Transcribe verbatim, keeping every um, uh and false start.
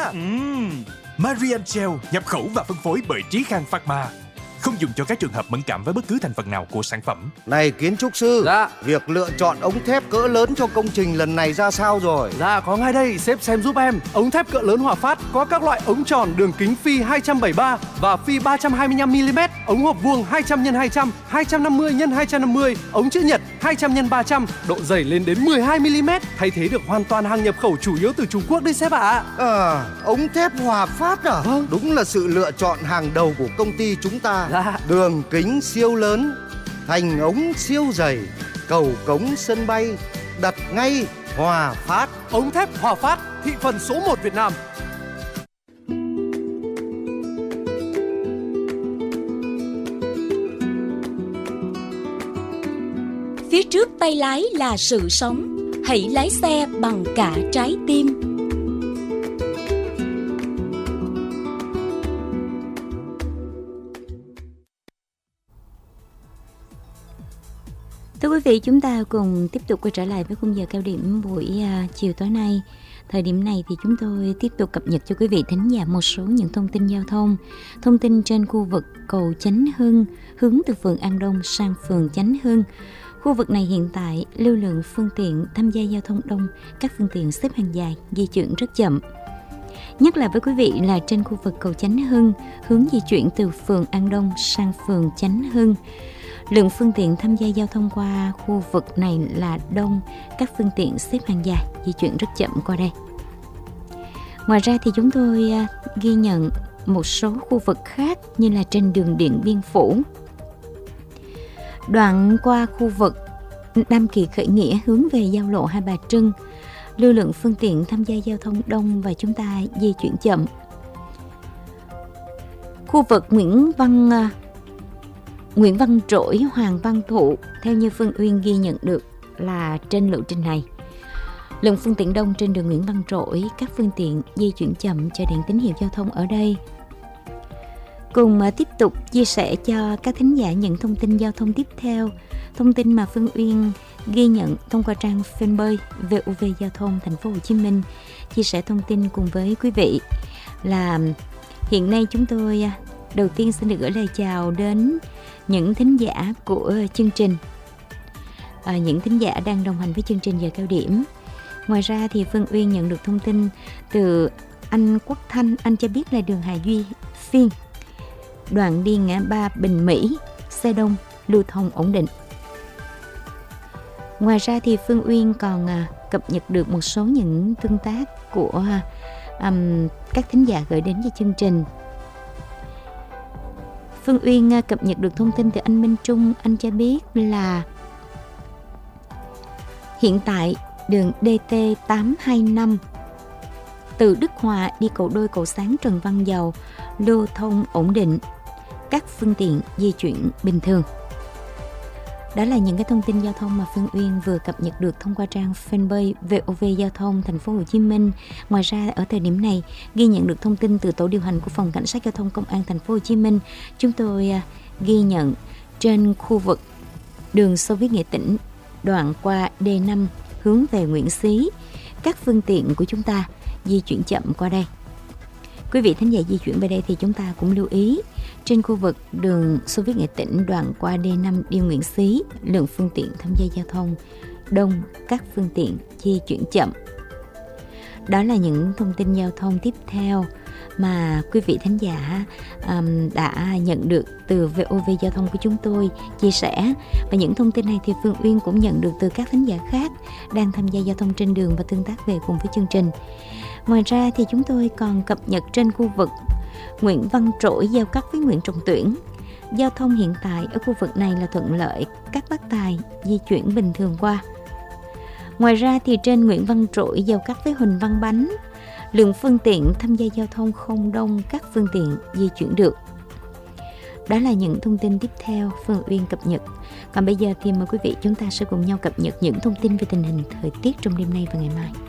Uhm, Marian Gel nhập khẩu và phân phối bởi Trí Khang Pharma. Không dùng cho các trường hợp mẫn cảm với bất cứ thành phần nào của sản phẩm. Này kiến trúc sư, Dạ. việc lựa chọn ống thép cỡ lớn cho công trình lần này ra sao rồi? Dạ có ngay đây, sếp xem giúp em. Ống thép cỡ lớn Hòa Phát có các loại ống tròn đường kính phi hai trăm bảy mươi ba và phi ba trăm hai mươi lăm mi li mét, ống hộp vuông hai trăm nhân hai trăm, hai trăm năm mươi nhân hai trăm năm mươi, ống chữ nhật hai trăm nhân ba trăm, độ dày lên đến mười hai mi li mét, thay thế được hoàn toàn hàng nhập khẩu chủ yếu từ Trung Quốc đấy sếp ạ. À. À, ống thép Hòa Phát à? Vâng. Đúng là sự lựa chọn hàng đầu của công ty chúng ta. Dạ. Đường kính siêu lớn, thành ống siêu dày, cầu cống sân bay, đặt ngay Hòa Phát. Ống thép Hòa Phát, thị phần số một Việt Nam. Phía trước tay lái là sự sống, hãy lái xe bằng cả trái tim. Thưa quý vị, chúng ta cùng tiếp tục quay trở lại với khung giờ cao điểm buổi uh, chiều tối nay. Thời điểm này thì chúng tôi tiếp tục cập nhật cho quý vị thính giả một số những thông tin giao thông. Thông tin trên khu vực cầu Chánh Hưng hướng từ phường An Đông sang phường Chánh Hưng. Khu vực này hiện tại lưu lượng phương tiện tham gia giao thông đông, các phương tiện xếp hàng dài, di chuyển rất chậm. Nhắc lại với quý vị là trên khu vực cầu Chánh Hưng hướng di chuyển từ phường An Đông sang phường Chánh Hưng. Lượng phương tiện tham gia giao thông qua khu vực này là đông, các phương tiện xếp hàng dài, di chuyển rất chậm qua đây. Ngoài ra thì chúng tôi ghi nhận một số khu vực khác như là trên đường Điện Biên Phủ. Đoạn qua khu vực Nam Kỳ Khởi Nghĩa hướng về giao lộ Hai Bà Trưng, lưu lượng phương tiện tham gia giao thông đông và chúng ta di chuyển chậm. Khu vực Nguyễn Văn Nguyễn Văn Trỗi, Hoàng Văn Thụ, theo như Phương Uyên ghi nhận được là trên lộ trình này, lượng phương tiện đông trên đường Nguyễn Văn Trỗi, các phương tiện di chuyển chậm chờ đèn tín hiệu giao thông ở đây. Cùng tiếp tục chia sẻ cho các thính giả những thông tin giao thông tiếp theo. Thông tin mà Phương Uyên ghi nhận thông qua trang fanpage vê o vê Giao thông Thành phố Hồ Chí Minh, chia sẻ thông tin cùng với quý vị là hiện nay chúng tôi đầu tiên xin được gửi lời chào đến những thính giả của chương trình, à, những thính giả đang đồng hành với chương trình giờ cao điểm. Ngoài ra thì Phương Uyên nhận được thông tin từ anh Quốc Thanh, anh cho biết là đường Hà Duy Phiên, đoạn đi ngã ba Bình Mỹ, xe đông lưu thông ổn định. Ngoài ra thì Phương Uyên còn à, cập nhật được một số những tương tác của à, các thính giả gửi đến cho chương trình. Phương Uyên à, cập nhật được thông tin từ anh Minh Trung, anh cho biết là hiện tại đường đê tê tám hai năm từ Đức Hòa đi cầu Đôi Cầu Sáng Trần Văn Dầu lưu thông ổn định, các phương tiện di chuyển bình thường. Đó là những cái thông tin giao thông mà Phương Uyên vừa cập nhật được thông qua trang fanpage vê o vê Giao thông Thành phố Hồ Chí Minh. Ngoài ra ở thời điểm này ghi nhận được thông tin từ tổ điều hành của phòng cảnh sát giao thông công an Thành phố Hồ Chí Minh. Chúng tôi ghi nhận trên khu vực đường Xô Viết Nghệ Tĩnh, đoạn qua đê năm hướng về Nguyễn Xí, các phương tiện của chúng ta di chuyển chậm qua đây. Quý vị thính giả di chuyển về đây thì chúng ta cũng lưu ý trên khu vực đường Xô Viết Nghệ Tĩnh, đoạn qua đê năm đi Nguyễn Xí, lượng phương tiện tham gia giao thông đông, các phương tiện di chuyển chậm. Đó là những thông tin giao thông tiếp theo mà quý vị thính giả um, đã nhận được từ vê o vê Giao thông của chúng tôi chia sẻ. Và những thông tin này thì Phương Uyên cũng nhận được từ các thính giả khác đang tham gia giao thông trên đường và tương tác về cùng với chương trình. Ngoài ra thì chúng tôi còn cập nhật trên khu vực Nguyễn Văn Trỗi giao cắt với Nguyễn Trọng Tuyển. Giao thông hiện tại ở khu vực này là thuận lợi, các bác tài di chuyển bình thường qua. Ngoài ra thì trên Nguyễn Văn Trỗi giao cắt với Huỳnh Văn Bánh, lượng phương tiện tham gia giao thông không đông, các phương tiện di chuyển được. Đó là những thông tin tiếp theo Phương Uyên cập nhật. Còn bây giờ thì mời quý vị chúng ta sẽ cùng nhau cập nhật những thông tin về tình hình thời tiết trong đêm nay và ngày mai.